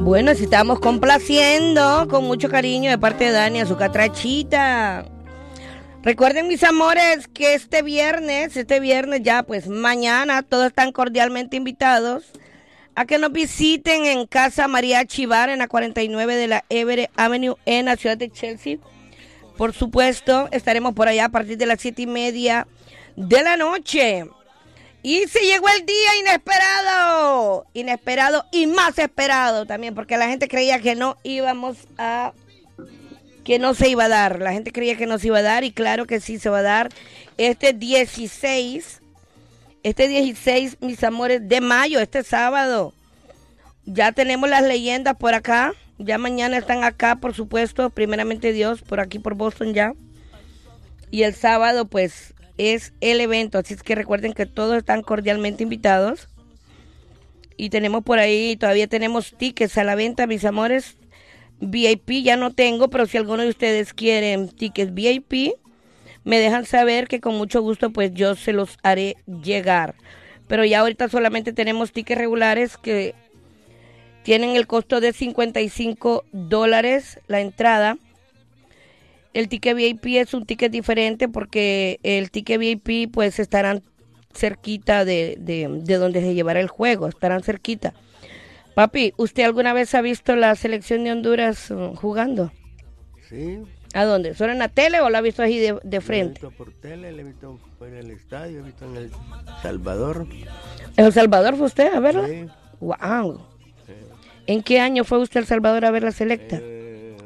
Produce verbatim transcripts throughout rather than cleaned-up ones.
Bueno, si estamos complaciendo con mucho cariño de parte de Dani a su catrachita. Recuerden, mis amores, que este viernes, este viernes ya, pues mañana, todos están cordialmente invitados a que nos visiten en Casa Mariachi Bar en la cuarenta y nueve de la Everett Avenue en la ciudad de Chelsea. Por supuesto, estaremos por allá a partir de las siete y media de la noche. Y se llegó el día inesperado, inesperado y más esperado también, porque la gente creía que no íbamos a, que no se iba a dar, la gente creía que no se iba a dar y claro que sí se va a dar este dieciséis, este dieciséis, mis amores, de mayo, este sábado. Ya tenemos las leyendas por acá, ya mañana están acá, por supuesto, primeramente Dios, por aquí por Boston ya. Y el sábado, pues, es el evento, así es que recuerden que todos están cordialmente invitados y tenemos por ahí, todavía tenemos tickets a la venta, mis amores. V I P ya no tengo, pero si alguno de ustedes quieren tickets V I P, me dejan saber que con mucho gusto pues yo se los haré llegar, pero ya ahorita solamente tenemos tickets regulares que tienen el costo de cincuenta y cinco dólares la entrada. El ticket V I P es un ticket diferente porque el ticket V I P pues estarán cerquita de, de, de donde se llevará el juego, estarán cerquita. Papi, ¿usted alguna vez ha visto la selección de Honduras uh, jugando? Sí. ¿A dónde? ¿Solo en la tele o la ha visto ahí de, de frente? Lo he visto por tele, lo he visto en el estadio, lo he visto en El Salvador. ¿En El Salvador fue usted a verla? Sí. Wow. Sí. ¿En qué año fue usted a El Salvador a ver la selecta? Eh,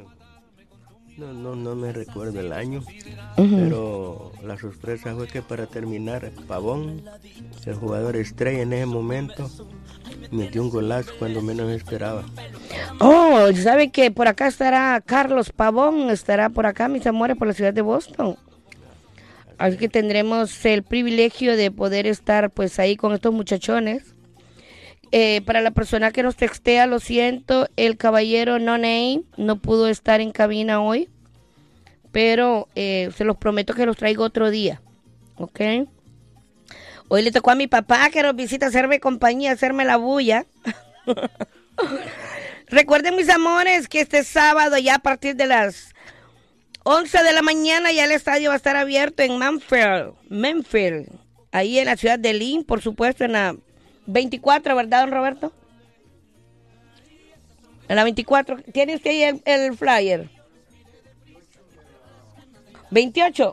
no, no, no me recuerdo el año, Uh-huh. pero la sorpresa fue que para terminar, Pavón, el jugador estrella en ese momento, metió un golazo cuando menos esperaba. Oh, ¿sabe que por acá estará Carlos Pavón? Estará por acá, mis amores, por la ciudad de Boston. Así que tendremos el privilegio de poder estar pues ahí con estos muchachones. Eh, para la persona que nos textea, lo siento, el caballero No Name no pudo estar en cabina hoy, pero eh, se los prometo que los traigo otro día, ¿ok? Hoy le tocó a mi papá que nos visita a hacerme compañía, hacerme la bulla. Recuerden, mis amores, que este sábado ya a partir de las once de la mañana ya el estadio va a estar abierto en Manfield, Manfield, ahí en la ciudad de Lynn, por supuesto, en la veinticuatro, ¿verdad, don Roberto? En la veinticuatro. ¿Tiene usted ahí el, el flyer? veintiocho.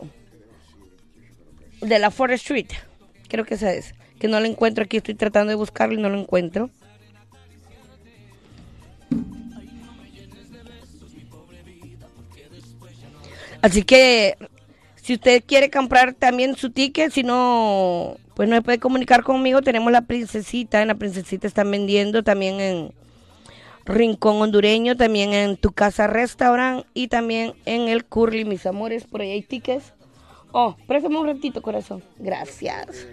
De la Forest Street. Creo que esa es. Que no lo encuentro aquí. Estoy tratando de buscarlo y no lo encuentro. Así que si usted quiere comprar también su ticket, si no, pues no se puede comunicar conmigo. Tenemos la Princesita, en la Princesita están vendiendo también en Rincón Hondureño, también en Tu Casa Restaurant y también en el Curly, mis amores, por ahí hay tickets. Oh, préstame un ratito, corazón. Gracias.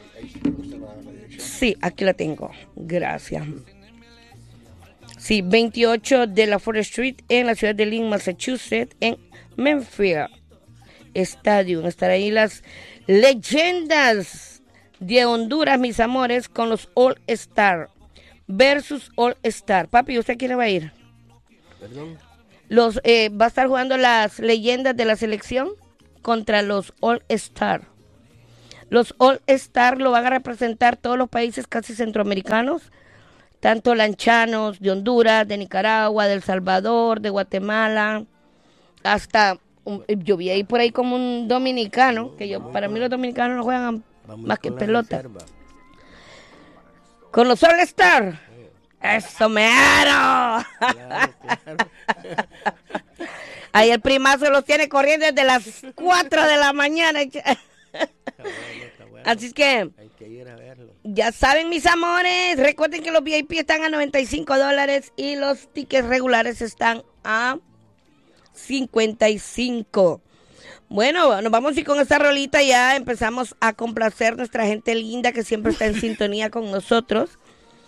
Sí, aquí la tengo. Gracias. Sí, veintiocho de la Forest Street en la ciudad de Lynn, Massachusetts, en Memphis Stadium. Estarán ahí las leyendas de Honduras, mis amores, con los All Star versus All Star. Papi, ¿usted quién le va a ir? ¿Perdón? Los, eh, va a estar jugando las leyendas de la selección contra los All Star. Los All Star lo van a representar todos los países casi centroamericanos, tanto lanchanos, de Honduras, de Nicaragua, de El Salvador, de Guatemala, hasta un, yo vi ahí por ahí como un dominicano, que yo para mí los dominicanos no juegan Vamos más que con la pelota. reserva. Con los All Star. ¡Eso mero! Claro, claro. Ahí el primazo los tiene corriendo desde las cuatro de la mañana. Está bueno, está bueno. Así es que Hay que ir a verlo. ya saben, mis amores, recuerden que los V I P están a noventa y cinco dólares y los tickets regulares están a cincuenta y cinco. Bueno, nos vamos a ir con esta rolita, ya empezamos a complacer nuestra gente linda que siempre está en sintonía con nosotros.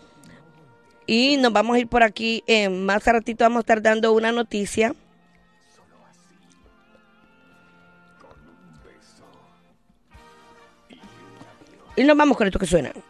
Y nos vamos a ir por aquí, eh, más a ratito vamos a estar dando una noticia. Y nos vamos con esto que suena.